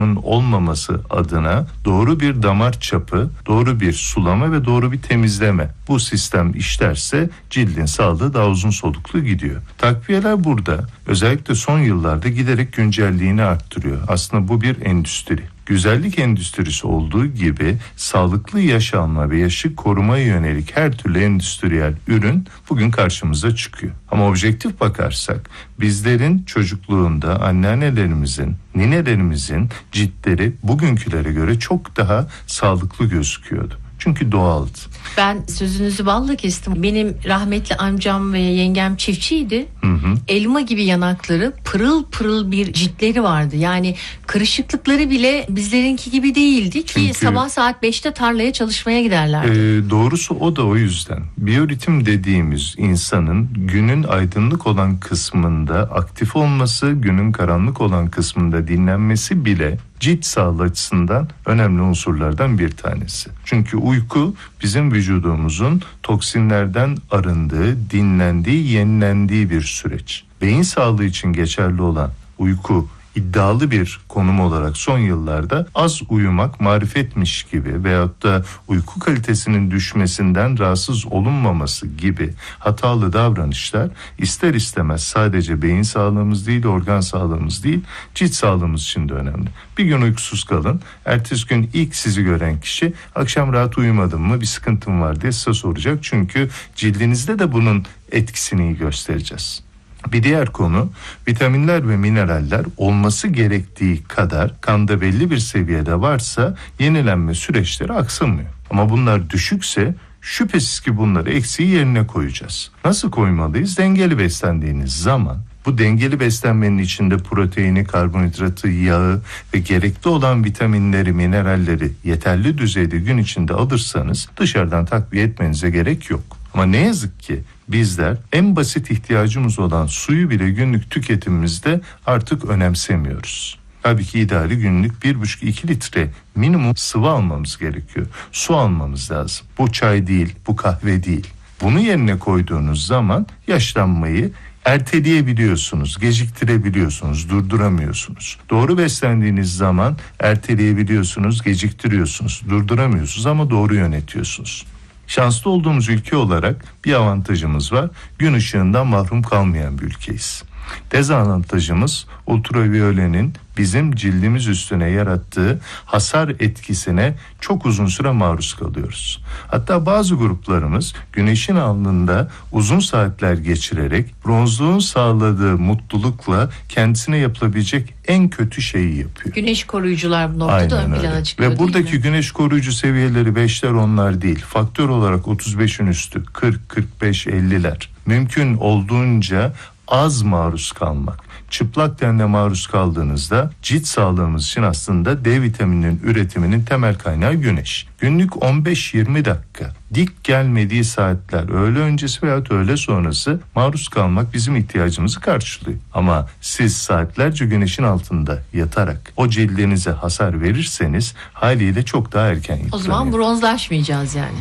olmaması adına doğru bir damar çapı, doğru bir sulama ve doğru bir temizleme. Bu sistem işlerse cildin sağlığı daha uzun soluklu gidiyor. Takviyeler burada özellikle son yıllarda giderek güncelliğini arttırıyor. Aslında bu bir endüstri. Güzellik endüstrisi olduğu gibi sağlıklı yaş alma ve yaşı korumaya yönelik her türlü endüstriyel ürün bugün karşımıza çıkıyor. Ama objektif bakarsak bizlerin çocukluğunda anneannelerimizin, ninelerimizin ciltleri bugünkülere göre çok daha sağlıklı gözüküyordu. Çünkü doğaldı. Ben sözünüzü balla kestim. Benim rahmetli amcam ve yengem çiftçiydi. Elma gibi yanakları, pırıl pırıl bir ciltleri vardı. Yani kırışıklıkları bile bizlerinki gibi değildi ki çünkü sabah saat 5'te tarlaya çalışmaya giderlerdi. Doğrusu o da o yüzden. Biyoritim dediğimiz insanın günün aydınlık olan kısmında aktif olması, günün karanlık olan kısmında dinlenmesi bile cilt sağlığı açısından önemli unsurlardan bir tanesi. Çünkü uyku bizim vücudumuzun toksinlerden arındığı, dinlendiği, yenilendiği bir süreç. Beyin sağlığı için geçerli olan uyku iddialı bir konum olarak son yıllarda az uyumak marifetmiş gibi veyahut da uyku kalitesinin düşmesinden rahatsız olunmaması gibi hatalı davranışlar ister istemez sadece beyin sağlığımız değil, organ sağlığımız değil, cilt sağlığımız için de önemli. Bir gün uykusuz kalın, ertesi gün ilk sizi gören kişi akşam rahat uyumadın mı, bir sıkıntın var diye size soracak. Çünkü cildinizde de bunun etkisini göstereceğiz. Bir diğer konu vitaminler ve mineraller olması gerektiği kadar kanda belli bir seviyede varsa yenilenme süreçleri aksamıyor. Ama bunlar düşükse şüphesiz ki bunları eksiği yerine koyacağız. Nasıl koymalıyız? Dengeli beslendiğiniz zaman bu dengeli beslenmenin içinde proteini, karbonhidratı, yağı ve gerekli olan vitaminleri, mineralleri yeterli düzeyde gün içinde alırsanız dışarıdan takviye etmenize gerek yok. Ama ne yazık ki bizler en basit ihtiyacımız olan suyu bile günlük tüketimimizde artık önemsemiyoruz. Tabii ki ideali günlük 1,5-2 litre minimum sıvı almamız gerekiyor. Su almamız lazım. Bu çay değil, bu kahve değil. Bunu yerine koyduğunuz zaman yaşlanmayı erteleyebiliyorsunuz, geciktirebiliyorsunuz, durduramıyorsunuz. Doğru beslendiğiniz zaman erteleyebiliyorsunuz, geciktiriyorsunuz, durduramıyorsunuz ama doğru yönetiyorsunuz. Şanslı olduğumuz ülke olarak bir avantajımız var. Gün ışığından mahrum kalmayan bir ülkeyiz. Dezavantajımız ultraviyolenin bizim cildimiz üstüne yarattığı hasar etkisine çok uzun süre maruz kalıyoruz. Hatta bazı gruplarımız güneşin alnında uzun saatler geçirerek bronzluğun sağladığı mutlulukla kendisine yapılabilecek en kötü şeyi yapıyor. Güneş koruyucular bu noktada ön plana çıkıyor. Ve buradaki güneş koruyucu seviyeleri 5'ler 10'lar değil. Faktör olarak 35'in üstü 40, 45, 50'ler. Mümkün olduğunca az maruz kalmak. Çıplak tenle maruz kaldığınızda cilt sağlığımız için aslında D vitamininin üretiminin temel kaynağı güneş. Günlük 15-20 dakika dik gelmediği saatler öğle öncesi veya öğle sonrası maruz kalmak bizim ihtiyacımızı karşılıyor. Ama siz saatlerce güneşin altında yatarak o cildinize hasar verirseniz haliyle çok daha erken yıpranıyor. O zaman bronzlaşmayacağız yani.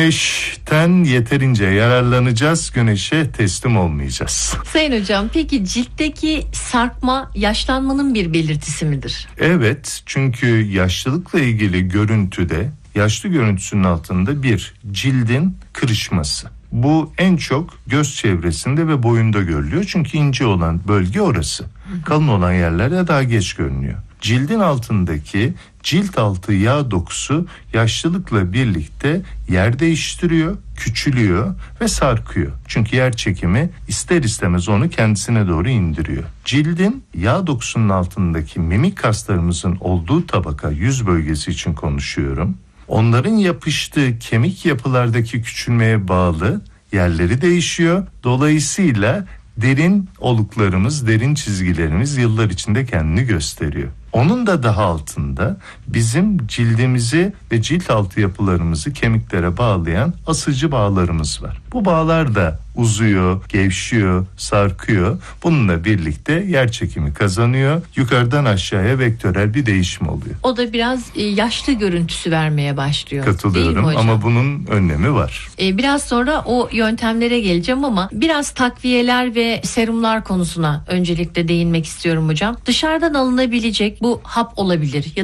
Güneşten yeterince yararlanacağız, güneşe teslim olmayacağız. Sayın hocam, peki ciltteki sarkma yaşlanmanın bir belirtisi midir? Evet, çünkü yaşlılıkla ilgili görüntüde yaşlı görüntüsünün altında bir cildin kırışması. Bu en çok göz çevresinde ve boyunda görülüyor. Çünkü ince olan bölge orası. Kalın olan yerlerde daha geç görünüyor. Cildin altındaki cilt altı yağ dokusu yaşlılıkla birlikte yer değiştiriyor, küçülüyor ve sarkıyor. Çünkü yer çekimi ister istemez onu kendisine doğru indiriyor. Cildin yağ dokusunun altındaki mimik kaslarımızın olduğu tabaka, yüz bölgesi için konuşuyorum. Onların yapıştığı kemik yapılardaki küçülmeye bağlı yerleri değişiyor. Dolayısıyla derin oluklarımız, derin çizgilerimiz yıllar içinde kendini gösteriyor. Onun da daha altında bizim cildimizi ve cilt altı yapılarımızı kemiklere bağlayan asıcı bağlarımız var. Bu bağlar da uzuyor, gevşiyor, sarkıyor. Bununla birlikte yer çekimi kazanıyor. Yukarıdan aşağıya vektörel bir değişim oluyor. O da biraz yaşlı görüntüsü vermeye başlıyor. Katılıyorum ama bunun önlemi var. Biraz sonra o yöntemlere geleceğim ama biraz takviyeler ve serumlar konusuna öncelikle değinmek istiyorum hocam. Dışarıdan alınabilecek Bu hap olabilir